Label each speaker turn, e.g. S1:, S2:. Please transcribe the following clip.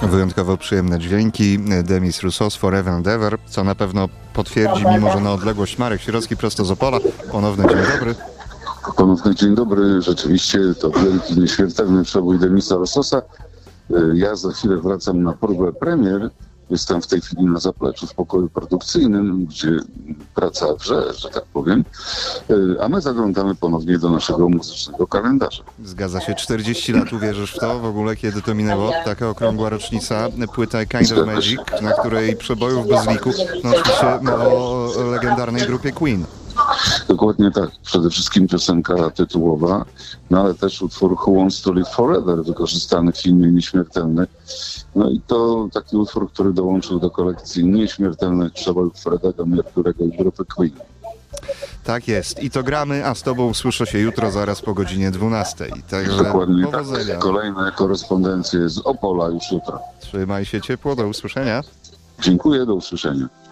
S1: Wyjątkowo przyjemne dźwięki Demis Roussos, Forever and Ever, co na pewno potwierdzi, mimo że na odległość, Marek Sierocki prosto z Opola. Ponowny dzień dobry.
S2: Ponowny dzień dobry. Rzeczywiście to wielki, nieśmiertelny przebój Demisa Roussosa. Ja za chwilę wracam na próbę premier. Jestem w tej chwili na zapleczu w pokoju produkcyjnym, gdzie praca wrze, że tak powiem. A my zaglądamy ponownie do naszego muzycznego kalendarza.
S1: Zgadza się, 40 lat, uwierzysz w to w ogóle, kiedy to minęło? Taka okrągła rocznica, płyta Kind of Magic, na której przebojów bez liku, no oczywiście o legendarnej grupie Queen.
S2: Dokładnie tak. Przede wszystkim piosenka tytułowa, no ale też utwór Who Wants to Live Forever, wykorzystany w filmie Nieśmiertelny. No i to taki utwór, który dołączył do kolekcji nieśmiertelnych przebojów Freddego Mercurego i grupy Queen.
S1: Tak jest. I to gramy, a z tobą słyszę się jutro zaraz po godzinie 12. Także
S2: dokładnie
S1: powodzenia.
S2: Tak. Kolejne korespondencje z Opola już jutro.
S1: Trzymaj się ciepło, do usłyszenia.
S2: Dziękuję, do usłyszenia.